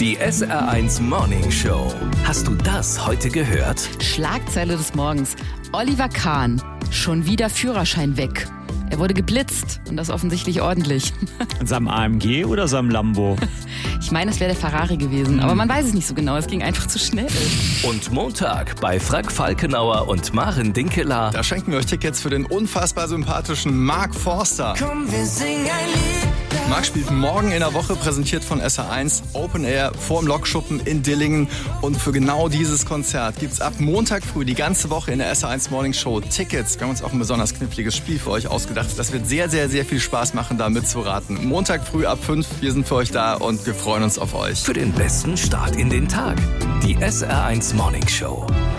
Die SR1 Morning Show. Hast du das heute gehört? Schlagzeile des Morgens. Oliver Kahn, schon wieder Führerschein weg. Er wurde geblitzt und das offensichtlich ordentlich. In seinem AMG oder seinem Lambo? Ich meine, es wäre der Ferrari gewesen, aber man weiß es nicht so genau. Es ging einfach zu schnell. Und Montag bei Frank Falkenauer und Maren Dinkeler. Da schenken wir euch Tickets für den unfassbar sympathischen Mark Forster. Komm, wir singen ein Lied. Mark spielt morgen in der Woche, präsentiert von SR1, Open Air vorm Lokschuppen in Dillingen. Und für genau dieses Konzert gibt's ab Montag früh die ganze Woche in der SR1 Morning Show Tickets. Wir haben uns auch ein besonders kniffliges Spiel für euch ausgedacht. Das wird sehr, sehr, sehr viel Spaß machen, da mitzuraten. Montag früh ab 5, wir sind für euch da und wir freuen uns auf euch. Für den besten Start in den Tag. Die SR1 Morning Show.